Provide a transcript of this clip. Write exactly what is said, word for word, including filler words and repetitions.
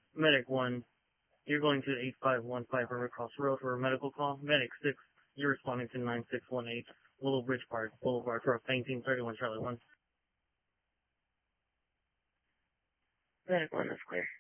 Medic one, you're going to eight five one five River Cross Road for a medical call. Medic six, you're responding to nine six one eight Willow Bridge Park Boulevard for a fainting thirty-one Charlie one. Medic one, that's clear.